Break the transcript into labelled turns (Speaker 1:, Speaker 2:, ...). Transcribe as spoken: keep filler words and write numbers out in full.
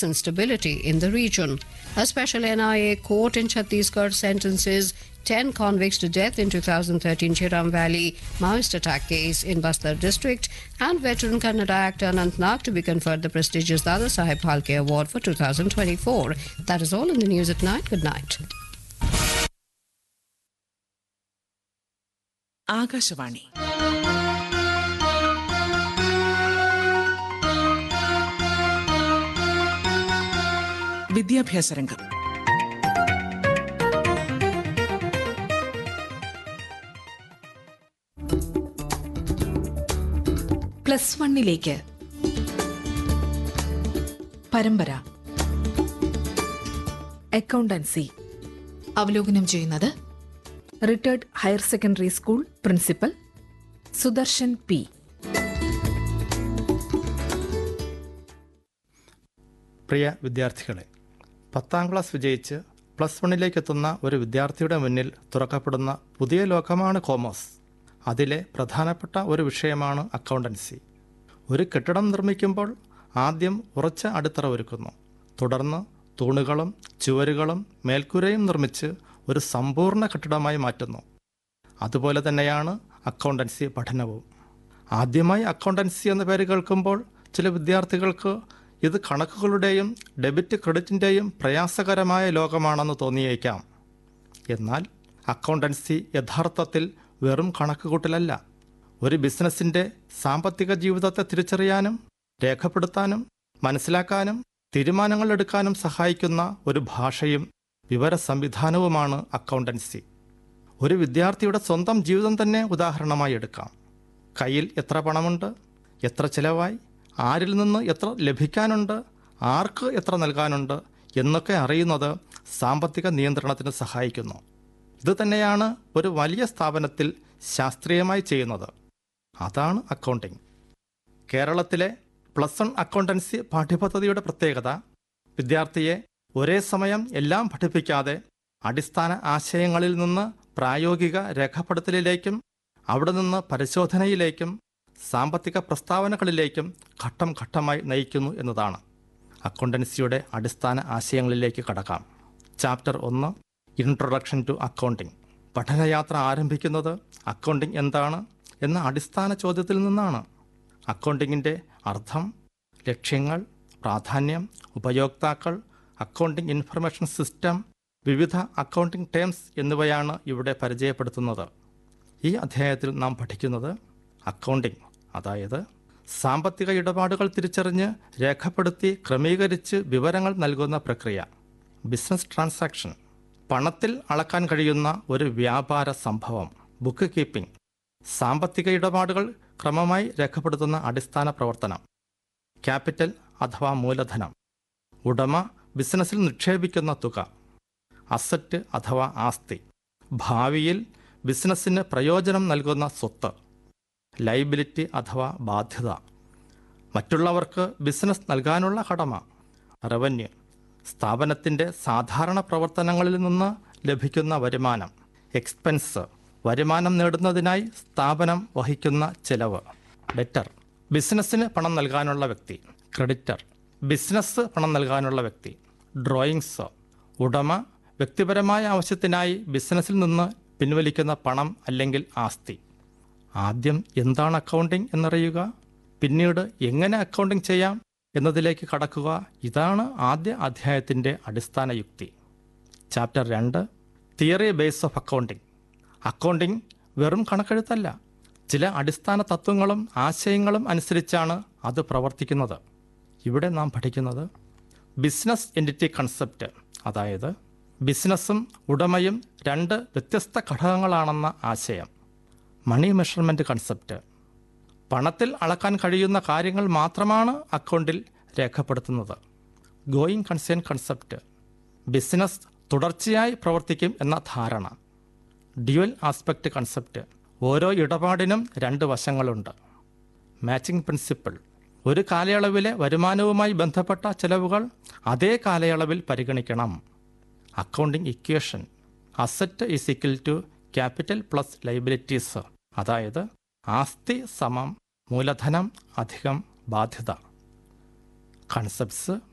Speaker 1: and stability in the region. A special N I A court in Chhattisgarh sentences ten convicts to death in two thousand thirteen Chiram Valley Maoist attack case in Bastar district, and veteran Kannada actor Anantnag to be conferred the prestigious Dada Saheb Phalke Award for two thousand twenty-four. That is all in the news at nine. Good night.
Speaker 2: Akashvani വിദ്യാഭ്യാസ രംഗം.
Speaker 3: Plus വണ്ണിലേക്ക് പരമ്പര accountancy അവലോകനം ചെയ്യുന്നത് retired higher secondary school principal Sudarshan P.
Speaker 4: പ്രിയ വിദ്യാർത്ഥികളെ, പത്താം class വിജയിച്ച് plus വണ്ണിലേക്ക് എത്തുന്ന ഒരു വിദ്യാർത്ഥിയുടെ മുന്നിൽ തുറക്കപ്പെടുന്ന പുതിയ ലോകമാണ് കോമേഴ്സ്. അതിലെ പ്രധാനപ്പെട്ട ഒരു വിഷയമാണ് അക്കൗണ്ടൻസി. ഒരു കെട്ടിടം നിർമ്മിക്കുമ്പോൾ ആദ്യം ഉറച്ച അടിത്തറ ഒരുക്കുന്നു. തുടർന്ന് തൂണുകളും ചുവരുകളും മേൽക്കൂരയും നിർമ്മിച്ച് ഒരു സമ്പൂർണ്ണ കെട്ടിടമായി മാറ്റുന്നു. അതുപോലെ തന്നെയാണ് അക്കൗണ്ടൻസി പഠനവും. ആദ്യമായി അക്കൗണ്ടൻസി എന്ന പേര് കേൾക്കുമ്പോൾ ചില വിദ്യാർത്ഥികൾക്ക് ഇത് കണക്കുകളുടെയും ഡെബിറ്റ് ക്രെഡിറ്റിൻ്റെയും പ്രയാസകരമായ ലോകമാണെന്ന് തോന്നിയേക്കാം. എന്നാൽ അക്കൗണ്ടൻസി യഥാർത്ഥത്തിൽ വെറും കണക്കുകൂട്ടലല്ല. ഒരു ബിസിനസ്സിൻ്റെ സാമ്പത്തിക ജീവിതത്തെ തിരിച്ചറിയാനും രേഖപ്പെടുത്താനും മനസ്സിലാക്കാനും തീരുമാനങ്ങൾ എടുക്കാനും സഹായിക്കുന്ന ഒരു ഭാഷയും വിവര സംവിധാനവുമാണ് അക്കൗണ്ടൻസി. ഒരു വിദ്യാർത്ഥിയുടെ സ്വന്തം ജീവിതം തന്നെ ഉദാഹരണമായി എടുക്കാം. കയ്യിൽ എത്ര പണമുണ്ട്, എത്ര ചിലവായി, ആരിൽ നിന്ന് എത്ര ലഭിക്കാനുണ്ട്, ആർക്ക് എത്ര നൽകാനുണ്ട് എന്നൊക്കെ അറിയുന്നത് സാമ്പത്തിക നിയന്ത്രണത്തിന് സഹായിക്കുന്നു. ഇതുതന്നെയാണ് ഒരു വലിയ സ്ഥാപനത്തിൽ ശാസ്ത്രീയമായി ചെയ്യുന്നത്. അതാണ് അക്കൗണ്ടിംഗ്. കേരളത്തിലെ പ്ലസ് വൺ അക്കൗണ്ടൻസി പാഠ്യപദ്ധതിയുടെ പ്രത്യേകത വിദ്യാർത്ഥിയെ ഒരേ സമയം എല്ലാം പഠിപ്പിക്കാതെ അടിസ്ഥാന ആശയങ്ങളിൽ നിന്ന് പ്രായോഗിക രേഖപ്പെടുത്തലിലേക്കും അവിടെ നിന്ന് പരിശോധനയിലേക്കും സാമ്പത്തിക പ്രസ്താവനകളിലേക്കും ഘട്ടം ഘട്ടമായി നയിക്കുന്നു എന്നതാണ്. അക്കൗണ്ടൻസിയുടെ അടിസ്ഥാന ആശയങ്ങളിലേക്ക് കടക്കാം. ചാപ്റ്റർ ഒന്ന്, ഇൻട്രൊഡക്ഷൻ ടു അക്കൗണ്ടിംഗ്. പഠനയാത്ര ആരംഭിക്കുന്നത് അക്കൗണ്ടിംഗ് എന്താണ് എന്ന അടിസ്ഥാന ചോദ്യത്തിൽ നിന്നാണ്. അക്കൗണ്ടിങ്ങിൻ്റെ അർത്ഥം, ലക്ഷ്യങ്ങൾ, പ്രാധാന്യം, ഉപയോക്താക്കൾ, അക്കൗണ്ടിംഗ് ഇൻഫർമേഷൻ സിസ്റ്റം, വിവിധ അക്കൗണ്ടിംഗ് ടേംസ് എന്നിവയാണ് ഇവിടെ പരിചയപ്പെടുത്തുന്നത്. ഈ അധ്യായത്തിൽ നാം പഠിക്കുന്നത് അക്കൗണ്ടിംഗ്, അതായത് സാമ്പത്തിക ഇടപാടുകൾ തിരിച്ചറിഞ്ഞ് രേഖപ്പെടുത്തി ക്രമീകരിച്ച് വിവരങ്ങൾ നൽകുന്ന പ്രക്രിയ. ബിസിനസ് ട്രാൻസാക്ഷൻ, പണത്തിൽ അളക്കാൻ കഴിയുന്ന ഒരു വ്യാപാര സംഭവം. ബുക്ക് കീപ്പിംഗ്, സാമ്പത്തിക ഇടപാടുകൾ ക്രമമായി രേഖപ്പെടുത്തുന്ന അടിസ്ഥാന പ്രവർത്തനം. ക്യാപിറ്റൽ അഥവാ മൂലധനം, ഉടമ ബിസിനസ്സിൽ നിക്ഷേപിക്കുന്ന തുക. അസറ്റ് അഥവാ ആസ്തി, ഭാവിയിൽ ബിസിനസ്സിന് പ്രയോജനം നൽകുന്ന സ്വത്ത്. ലൈബിലിറ്റി അഥവാ ബാധ്യത, മറ്റുള്ളവർക്ക് ബിസിനസ് നൽകാനുള്ള കടമ. റവന്യൂ, സ്ഥാപനത്തിൻ്റെ സാധാരണ പ്രവർത്തനങ്ങളിൽ നിന്ന് ലഭിക്കുന്ന വരുമാനം. എക്സ്പെൻസ്, വരുമാനം നേടുന്നതിനായി സ്ഥാപനം വഹിക്കുന്ന ചെലവ്. ഡെറ്റർ, ബിസിനസ്സിന് പണം നൽകാനുള്ള വ്യക്തി. ക്രെഡിറ്റർ, ബിസിനസ് പണം നൽകാനുള്ള വ്യക്തി. ഡ്രോയിങ്സ്, ഉടമ വ്യക്തിപരമായ ആവശ്യത്തിനായി ബിസിനസ്സിൽ നിന്ന് പിൻവലിക്കുന്ന പണം അല്ലെങ്കിൽ ആസ്തി. ആദ്യം എന്താണ് അക്കൗണ്ടിംഗ് എന്നറിയുക, പിന്നീട് എങ്ങനെ അക്കൗണ്ടിംഗ് ചെയ്യാം എന്നതിലേക്ക് കടക്കുക. ഇതാണ് ആദ്യ അധ്യായത്തിൻ്റെ അടിസ്ഥാന യുക്തി. ചാപ്റ്റർ രണ്ട്, theory base of accounting. Accounting വെറും കണക്കെഴുത്തല്ല, ചില അടിസ്ഥാന തത്വങ്ങളും ആശയങ്ങളും അനുസരിച്ചാണ് അത് പ്രവർത്തിക്കുന്നത്. ഇവിടെ നാം പഠിക്കുന്നത് ബിസിനസ് എൻറ്റിറ്റി കൺസെപ്റ്റ്, അതായത് ബിസിനസ്സും ഉടമയും രണ്ട് വ്യത്യസ്ത ഘടകങ്ങളാണെന്ന ആശയം. മണി മെഷർമെൻറ്റ് കൺസെപ്റ്റ്, പണത്തിൽ അളക്കാൻ കഴിയുന്ന കാര്യങ്ങൾ മാത്രമാണ് അക്കൗണ്ടിൽ രേഖപ്പെടുത്തുന്നത്. ഗോയിങ് കൺസേൺ കൺസെപ്റ്റ്, ബിസിനസ് തുടർച്ചയായി പ്രവർത്തിക്കും എന്ന ധാരണ. ഡ്യുവൽ ആസ്പെക്റ്റ് കൺസെപ്റ്റ്, ഓരോ ഇടപാടിനും രണ്ട് വശങ്ങളുണ്ട്. മാച്ചിങ് പ്രിൻസിപ്പിൾ, ഒരു കാലയളവിലെ വരുമാനവുമായി ബന്ധപ്പെട്ട ചെലവുകൾ അതേ കാലയളവിൽ പരിഗണിക്കണം. Accounting equation, asset is equal to capital plus liabilities, അതായത് ആസ്തി സമം മൂലധനം അധികം ബാധ്യത. കൺസെപ്റ്റ്സ്